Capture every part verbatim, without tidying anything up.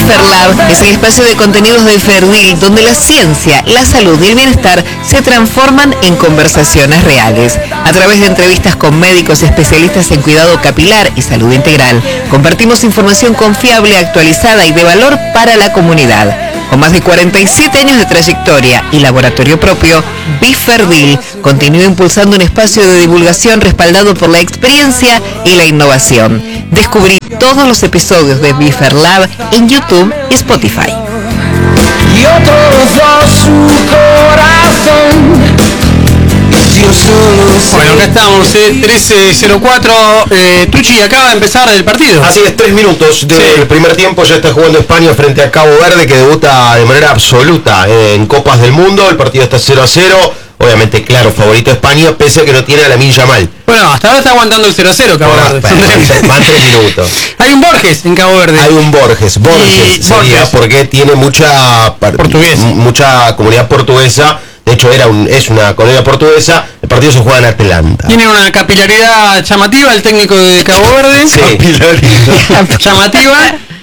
BiferLab es el espacio de contenidos de Ferdil, donde la ciencia, la salud y el bienestar se transforman en conversaciones reales. A través de entrevistas con médicos especialistas en cuidado capilar y salud integral, compartimos información confiable, actualizada y de valor para la comunidad. Con más de cuarenta y siete años de trayectoria y laboratorio propio, BiferDil continúa impulsando un espacio de divulgación respaldado por la experiencia y la innovación. Descubrí todos los episodios de BiferLab en YouTube y Spotify. Y otro rozó su corazón. Bueno, acá estamos, eh, trece cero cuatro. Eh, Tucci, acaba de empezar el partido. Así es, tres minutos del sí. primer tiempo. Ya está jugando España frente a Cabo Verde, que debuta de manera absoluta en Copas del Mundo. El partido está cero a cero. Obviamente, claro, favorito España, pese a que no tiene a Lamine Yamal. Bueno, hasta ahora está aguantando el cero a cero Cabo bueno, Verde. Bueno, van tres minutos. Hay un Borges en Cabo Verde. Hay un Borges. Borges y sería Borges. Porque tiene mucha Portugués. mucha comunidad portuguesa. De hecho, era un, es una colonia portuguesa. El partido se juega en Atlanta. Tiene una capilaridad llamativa el técnico de Cabo Verde. Sí. Capilaridad. Llamativa.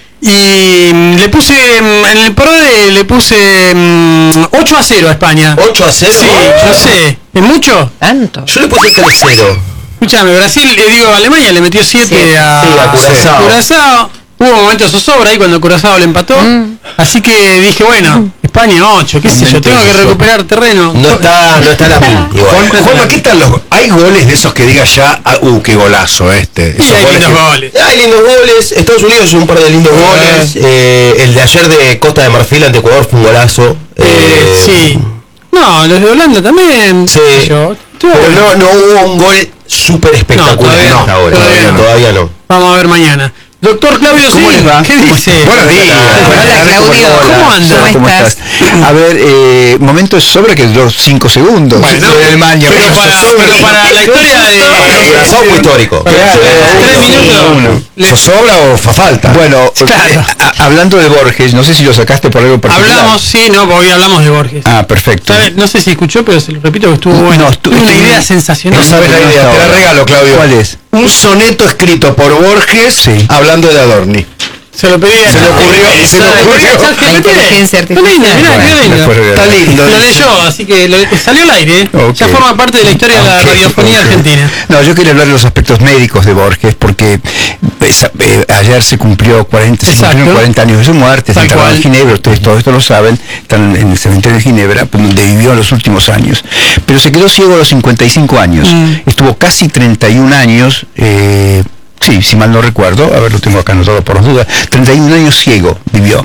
Y le puse, en el PRODE le puse um, ocho a cero a España. ¿ocho a cero? Sí, oh. Yo sé. ¿Es mucho? ¿Tanto? Yo le puse tres cero. Escuchame, Brasil, le digo, Alemania le metió siete sí. a, sí, a Curazao. Curazao. Hubo momentos de zozobra ahí cuando Curazao le empató. Mm. Así que dije, bueno, España ocho, qué sé yo, tengo que recuperar terreno. No está, no está la Juan, Juanma, ¿qué tal los hay goles de esos que digas ya, ah, uh, qué golazo este? Y hay goles lindos que... goles. Hay lindos goles. Estados Unidos es un par de lindos eh. goles. Eh, el de ayer de Costa de Marfil ante Ecuador fue un golazo. Eh, eh, sí. No, los de Holanda también. Sí. Yo, pero no, no hubo un gol súper espectacular. No, todavía, no, no, todavía, todavía, no. todavía no. Vamos a ver mañana. Doctor Claudio, ¿cómo sí, les va? ¿Qué dice? Buenos días. Hola, Claudio. ¿Cómo andas? ¿Cómo ¿Cómo estás? estás? A ver, eh, momento de sobra que duró cinco segundos. Bueno, de Alemania. Pero, pero, para, pero para la historia de... Curazao muy histórico. Tres minutos. ¿Se sobra o fa falta? Bueno, claro. eh, a, hablando de Borges, no sé si lo sacaste por algo particular. Hablamos, sí, no, porque hoy hablamos de Borges. Ah, perfecto. ¿Sabe? No sé si escuchó, pero se lo repito que estuvo bueno. No, estu Tuve una estu idea sensacional. No sabes la idea, te la regalo, Claudio. ¿Cuál es? Un soneto escrito por Borges sí. hablando de Adorni. Se lo pedí. Se le ocurrió. Se le ocurrió. La inteligencia artificial. Está lindo. Lo leyó, así que lo, salió al aire. Okay. Ya forma parte de la historia okay. de la radiofonía okay. argentina. No, yo quería hablar de los aspectos médicos de Borges, porque pues, eh, ayer se cumplió cuarenta, se cumplieron cuarenta años de su muerte, se enterró en Ginebra, ustedes todo esto lo saben, están en el cementerio de Ginebra, donde vivió en los últimos años. Pero se quedó ciego a los cincuenta y cinco años. Mm. Estuvo casi treinta y un años... Eh, Sí, si mal no recuerdo, a ver, lo tengo acá anotado por las dudas, treinta y un años ciego vivió.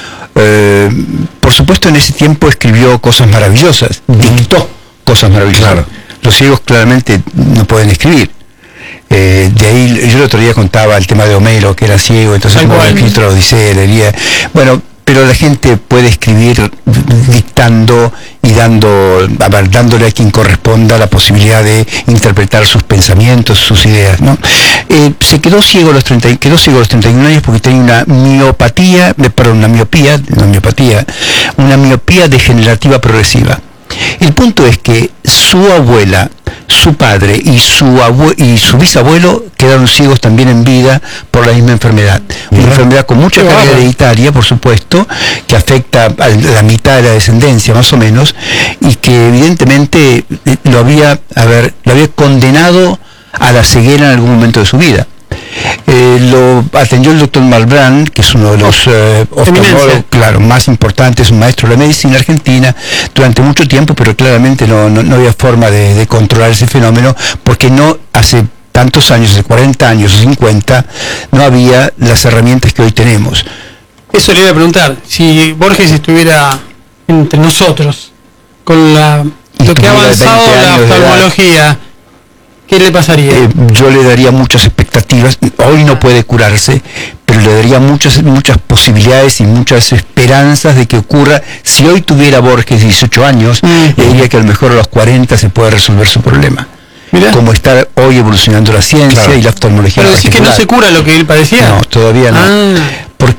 Eh, por supuesto, en ese tiempo escribió cosas maravillosas, dictó cosas maravillosas. Claro. Los ciegos claramente no pueden escribir. Eh, de ahí, yo el otro día contaba el tema de Homero, que era ciego, entonces como el filtro de Odisea, leía. Bueno, pero la gente puede escribir dictando y dando, a ver, dándole a quien corresponda la posibilidad de interpretar sus pensamientos, sus ideas, ¿no? Eh, se quedó ciego a los treinta, quedó ciego a los treinta y un años porque tenía una miopatía, perdón, una miopía, una miopatía, una miopía degenerativa progresiva. El punto es que su abuela, su padre y su abue y su bisabuelo quedaron ciegos también en vida por la misma enfermedad. Una Mira. enfermedad con mucha carga hereditaria, por supuesto, que afecta a la mitad de la descendencia, más o menos, y que evidentemente lo había, a ver, lo había condenado a la ceguera en algún momento de su vida. Eh, lo atendió el doctor Malbrán, que es uno de los eh, oftalmólogos, claro, más importantes, un maestro de la medicina argentina, durante mucho tiempo, pero claramente no, no, no había forma de, de controlar ese fenómeno, porque no hace tantos años, hace cuarenta años o cincuenta, no había las herramientas que hoy tenemos. Eso le iba a preguntar, si Borges estuviera entre nosotros, con la, lo que ha avanzado la oftalmología, ¿qué le pasaría? Eh, yo le daría muchas expectativas. Hoy no puede curarse, pero le daría muchas muchas posibilidades y muchas esperanzas de que ocurra. Si hoy tuviera Borges dieciocho años, mm. le diría que a lo mejor a los cuarenta se puede resolver su problema. Mirá. Como está hoy evolucionando la ciencia, claro, y la oftalmología. Pero decís que no se cura lo que él padecía. No, todavía no. Ah. Porque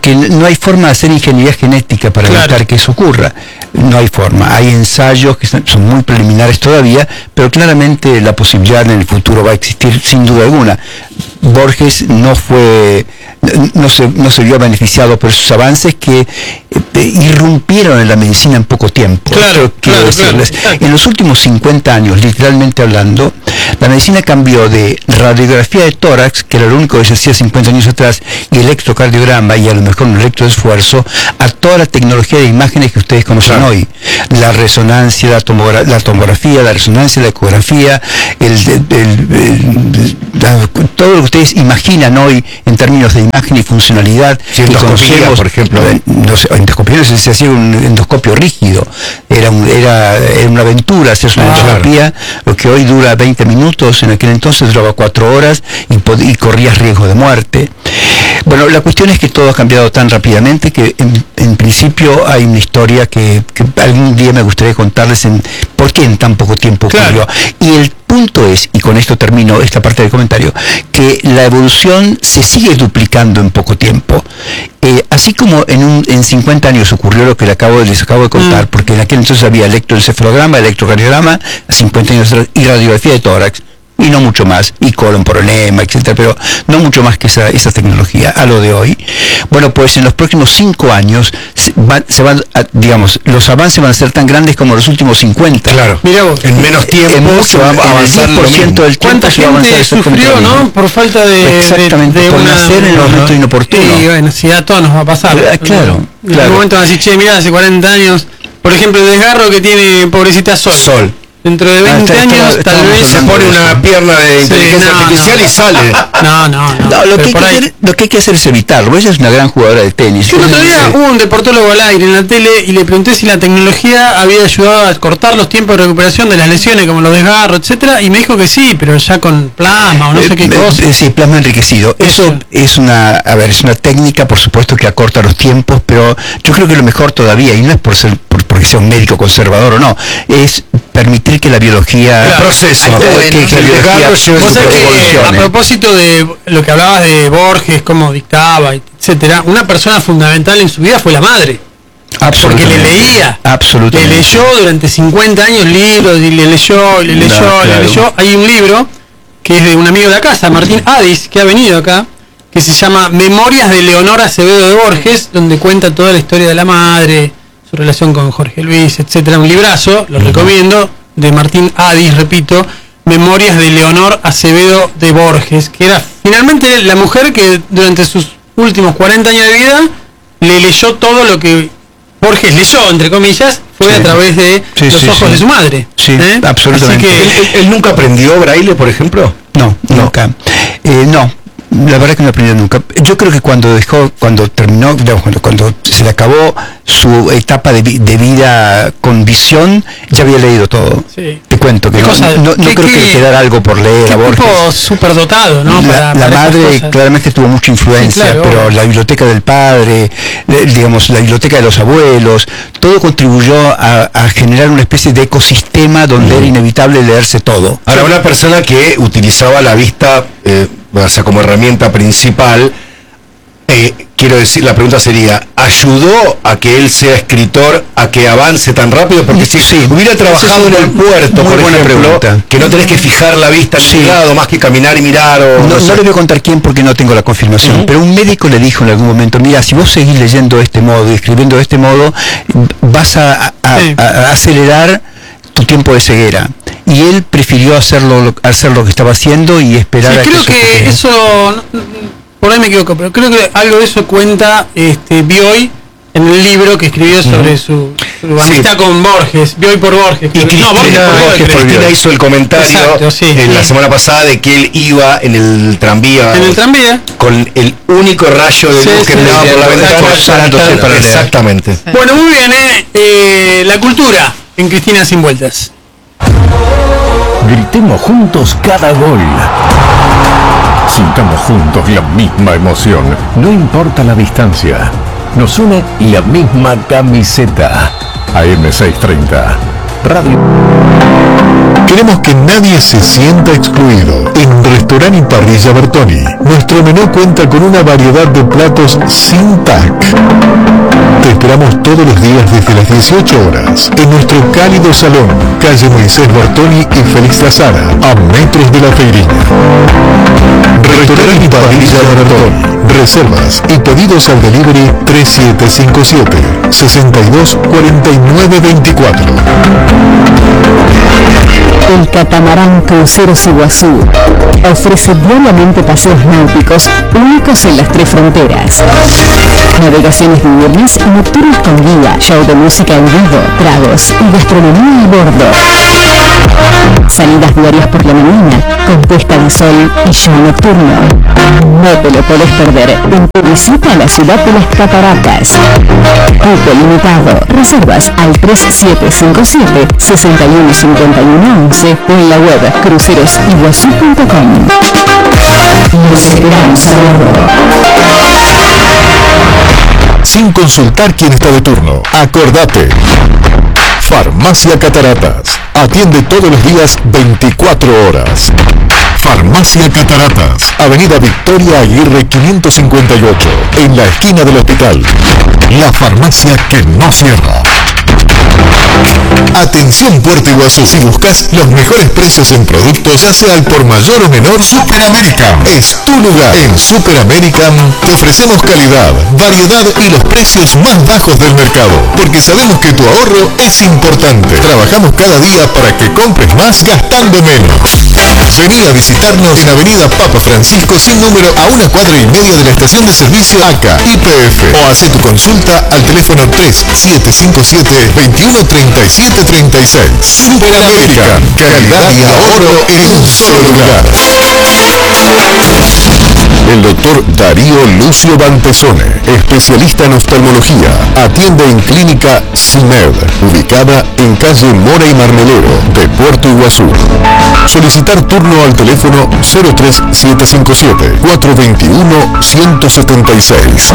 porque no hay forma de hacer ingeniería genética para claro. evitar que eso ocurra. No hay forma. Hay ensayos que son muy preliminares todavía, pero claramente la posibilidad en el futuro va a existir sin duda alguna. Borges no fue, no se, no se vio beneficiado por esos avances que eh, irrumpieron en la medicina en poco tiempo. Claro, claro, claro, claro. En los últimos cincuenta años, literalmente hablando, la medicina cambió de radiografía de tórax, que era lo único que se hacía cincuenta años atrás, y electrocardiograma, y a lo mejor un electroesfuerzo, a toda la tecnología de imágenes que ustedes conocen claro. hoy. La resonancia, la, tomogra la tomografía, la resonancia, la ecografía, el, el, el, el, la, todo lo que ustedes imaginan hoy en términos de imagen y funcionalidad. Sí, endoscopía, por ejemplo. No sé, endoscopía se hacía un endoscopio rígido. Era, un, era, era una aventura hacerse una ah, endoscopía, claro. lo que hoy dura veinte minutos, en aquel entonces duraba cuatro horas y, y corrías riesgo de muerte. Bueno, la cuestión es que todo ha cambiado tan rápidamente que en, en principio hay una historia que, que algún día me gustaría contarles en por qué en tan poco tiempo ocurrió. Claro. Y el punto es, y con esto termino esta parte del comentario, que la evolución se sigue duplicando en poco tiempo. Eh, así como en, un, en cincuenta años ocurrió lo que les acabo, les acabo de contar, mm. porque en aquel entonces había electroencefalograma, electrocardiograma, cincuenta años y radiografía de tórax, y no mucho más, y colon por enema, etcétera, pero no mucho más que esa, esa tecnología a lo de hoy. Bueno, pues en los próximos cinco años se, va, se van, a, digamos, los avances van a ser tan grandes como los últimos cincuenta. Claro. Mira vos, en menos tiempo en se va a avanzar el diez por ciento del tiempo. ¿Cuánta gente sufrió, no? Por falta de exactamente, de, de por una, nacer en el momento inoportuno. Sí, bueno, si a todos nos va a pasar. Claro, claro. En algún momento van a decir, che, mirá, hace cuarenta años, por ejemplo, el desgarro que tiene pobrecita Sol. Sol. Dentro de veinte ah, está, años está, tal vez se pone una pierna de inteligencia sí, no, artificial no. y sale. No, no, no. no lo, que hay que hacer, lo que hay que hacer es evitarlo. Ella es una gran jugadora de tenis. Yo el otro día hubo un deportólogo al aire en la tele y le pregunté si la tecnología había ayudado a cortar los tiempos de recuperación de las lesiones como los desgarros, etcétera, y me dijo que sí, pero ya con plasma o no sé qué eh, cosa. Eh, sí, plasma enriquecido. Eso, Eso es una, a ver, es una técnica, por supuesto, que acorta los tiempos, pero yo creo que lo mejor todavía, y no es por ser por, porque sea un médico conservador o no, es permitir que la biología claro, proceso bueno, que, que la biología vos sabés que a propósito de lo que hablabas de Borges, cómo dictaba, etcétera, una persona fundamental en su vida fue la madre. Porque le leía, absolutamente. Le leyó durante cincuenta años libros y le leyó, y le leyó, no, claro. le leyó. Hay un libro que es de un amigo de la casa, Martín Adis, que ha venido acá, que se llama Memorias de Leonor Acevedo de Borges, donde cuenta toda la historia de la madre, su relación con Jorge Luis, etcétera. Un librazo, lo uh-huh. recomiendo, de Martín Adis, repito, Memorias de Leonor Acevedo de Borges, que era finalmente la mujer que durante sus últimos cuarenta años de vida le leyó todo lo que Borges leyó, entre comillas, fue sí. a través de sí, los sí, ojos sí. de su madre. Sí, ¿eh? absolutamente. Así que, ¿Él, él, ¿Él nunca aprendió braille, por ejemplo? No, no. nunca. Eh, no. La verdad que no aprendió nunca. Yo creo que cuando dejó, cuando terminó, digamos, cuando, cuando se le acabó su etapa de, de vida con visión, ya había leído todo. Sí. Te cuento que no, cosa, no, no creo que le quedara algo por leer a Borges. Tipo superdotado, ¿no? La, para, la para madre claramente tuvo mucha influencia, sí, claro, pero obvio. La biblioteca del padre, digamos, la biblioteca de los abuelos, todo contribuyó a, a generar una especie de ecosistema donde mm. era inevitable leerse todo. Ahora, una persona que utilizaba la vista eh, o sea, como herramienta principal, eh, quiero decir, la pregunta sería, ¿ayudó a que él sea escritor, a que avance tan rápido? Porque si sí, hubiera trabajado en el puerto, por ejemplo, pregunta. que no tenés que fijar la vista en sí. un lado, más que caminar y mirar o... No, no, no le voy a contar quién porque no tengo la confirmación, uh-huh. pero un médico le dijo en algún momento, mira, si vos seguís leyendo de este modo y escribiendo de este modo, vas a, a, sí. a, a acelerar tu tiempo de ceguera. Y él prefirió hacerlo hacer lo que estaba haciendo y esperar sí, a creo que, que eso, eso por ahí me equivoco, pero creo que algo de eso cuenta este Bioy en el libro que escribió sobre uh-huh. su, su amistad sí. con Borges, Bioy por Borges. Y Cristina, no, Borges por Borges, Cristina hizo el comentario Exacto, sí, en sí. la semana pasada de que él iba en el tranvía. En el tranvía. Con el único rayo de luz sí, que sí, entraba sí, por la ventana. Para exactamente. Sí. Bueno, muy bien, eh, eh, la cultura en Cristina Sin Vueltas. Gritemos juntos cada gol. Sintamos juntos la misma emoción. No importa la distancia. Nos une la misma camiseta. A eme seiscientos treinta. Radio. Queremos que nadie se sienta excluido. En Restaurante y Parrilla Bertoni, nuestro menú cuenta con una variedad de platos sin tac. Te esperamos todos los días desde las dieciocho horas en nuestro cálido salón, calle Moisés Bertoni y Félix Lazara, a metros de la Feirina. Restaurante y Parrilla Bertoni. Reservas y pedidos al delivery tres siete cinco siete, seis dos cuatro nueve dos cuatro. El catamarán Cruceros Iguazú ofrece diariamente paseos náuticos únicos en las tres fronteras. Navegaciones diurnas y nocturnas con guía, show de música en vivo, tragos y gastronomía a bordo. Salidas diarias por la mañana, con puesta de sol y show nocturno. No te lo podés perder en tu visita a la ciudad de las cataratas. Cupo limitado. Reservas al tres siete cinco siete, seis uno cinco uno once o en la web cruceros iguazú punto com. Nos esperamos a bordo. Sin consultar quién está de turno. Acordate. Farmacia Cataratas. Atiende todos los días veinticuatro horas. Farmacia Cataratas. Avenida Victoria Aguirre quinientos cincuenta y ocho. En la esquina del hospital. La farmacia que no cierra. Atención Puerto Iguazú, si buscas los mejores precios en productos, ya sea al por mayor o menor, Super American es tu lugar. En Super American te ofrecemos calidad, variedad y los precios más bajos del mercado, porque sabemos que tu ahorro es importante. Trabajamos cada día para que compres más gastando menos. Vení a visitarnos en Avenida Papa Francisco sin número, a una cuadra y media de la estación de servicio A C A Y P F, o hace tu consulta al teléfono tres siete cinco siete, veintiuno treinta y siete treinta y seis. Super American, calidad y ahorro en un solo lugar. El doctor Darío Lucio Bantesone, especialista en oftalmología, atiende en Clínica CIMED, ubicada en calle Mora y Marmelero de Puerto Iguazú. Solicitar turno al teléfono cero tres siete cinco siete, cuatro dos uno, uno siete seis.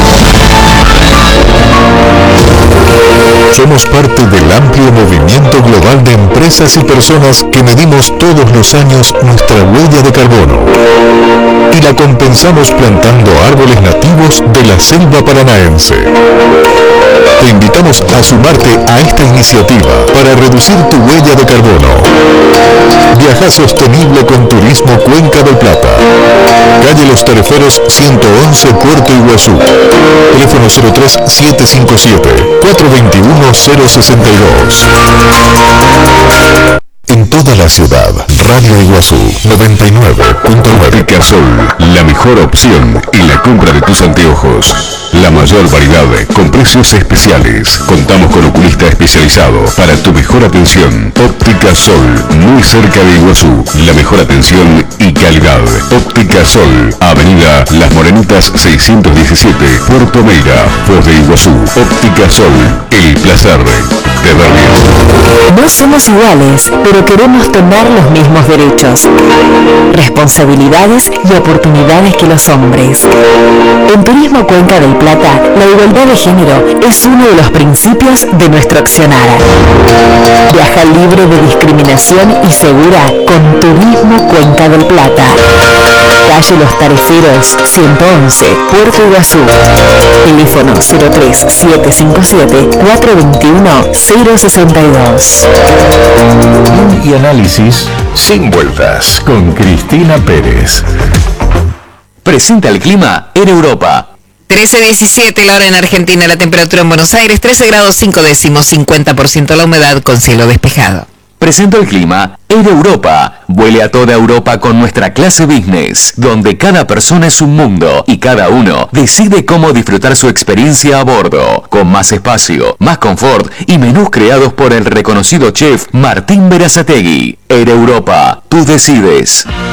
Somos parte del amplio movimiento global de empresas y personas que medimos todos los años nuestra huella de carbono y la compensamos plantando árboles nativos de la selva paranaense. Te invitamos a sumarte a esta iniciativa para reducir tu huella de carbono. Viaja sostenible con Turismo Cuenca del Plata. Calle Los Tareferos ciento once, Puerto Iguazú. Teléfono cero tres siete cinco siete, cuatro dos uno, cero seis dos. En toda la ciudad, Radio Iguazú noventa y nueve punto nueve. Óptica Sol, la mejor opción en la compra de tus anteojos. La mayor variedad con precios especiales. Contamos con oculista especializado para tu mejor atención. Óptica Sol, muy cerca de Iguazú. La mejor atención y calidad. Óptica Sol, Avenida Las Morenitas seiscientos diecisiete, Puerto Meira, Foz de Iguazú. Óptica Sol, el placer de ver bien. No somos iguales, pero queremos tener los mismos derechos, responsabilidades y oportunidades que los hombres. En Turismo Cuenca del Plata, la igualdad de género es uno de los principios de nuestro accionar. Viaja libre de discriminación y segura con Turismo Cuenca del Plata. Calle Los Tareferos ciento once, Puerto Iguazú. Teléfono cero tres siete cinco siete, cuatro dos uno, cero seis dos. Y análisis sin vueltas con Cristina Pérez. Presenta el clima en Europa. trece diecisiete la hora en Argentina, la temperatura en Buenos Aires trece grados cinco décimos, cincuenta por ciento la humedad con cielo despejado. Presenta el clima en Europa. Vuele a toda Europa con nuestra clase business, donde cada persona es un mundo y cada uno decide cómo disfrutar su experiencia a bordo, con más espacio, más confort y menús creados por el reconocido chef Martín Berazategui. Air Europa, tú decides.